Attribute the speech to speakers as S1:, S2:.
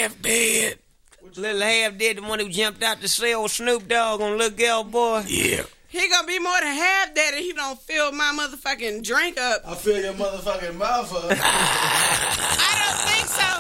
S1: half dead.
S2: Little half dead, the one who jumped out to sell Snoop Dogg on Little Girl Boy.
S1: Yeah.
S3: He gonna be more than half dead if he don't fill my motherfucking drink up.
S4: I fill your motherfucking mouth up.
S3: I don't think so.